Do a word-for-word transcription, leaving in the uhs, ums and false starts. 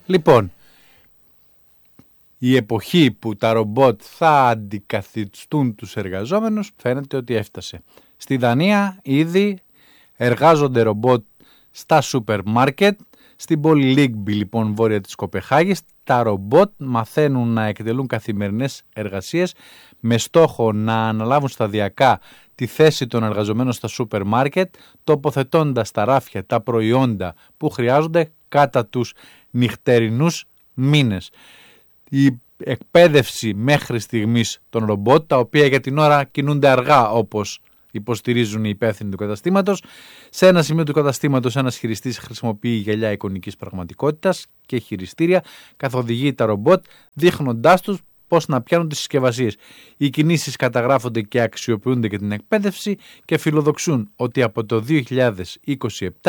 Λοιπόν, η εποχή που τα ρομπότ θα αντικαθιστούν τους εργαζόμενους φαίνεται ότι έφτασε. Στη Δανία ήδη εργάζονται ρομπότ στα σούπερ μάρκετ. Στην πόλη Λίγκμπι, λοιπόν, βόρεια της Κοπεχάγης, τα ρομπότ μαθαίνουν να εκτελούν καθημερινές εργασίες με στόχο να αναλάβουν σταδιακά τη θέση των εργαζομένων στα σούπερ μάρκετ, τοποθετώντας τα ράφια τα προϊόντα που χρειάζονται κατά τους νυχτερινούς μήνες. Η εκπαίδευση μέχρι στιγμής των ρομπότ, τα οποία για την ώρα κινούνται αργά όπως υποστηρίζουν οι υπεύθυνοι του καταστήματος. Σε ένα σημείο του καταστήματος ένας χειριστής χρησιμοποιεί γυαλιά εικονικής πραγματικότητας και χειριστήρια, καθοδηγεί τα ρομπότ δείχνοντάς τους πώς να πιάνουν τις συσκευασίες. Οι κινήσεις καταγράφονται και αξιοποιούνται για την εκπαίδευση και φιλοδοξούν ότι από το δύο χιλιάδες είκοσι επτά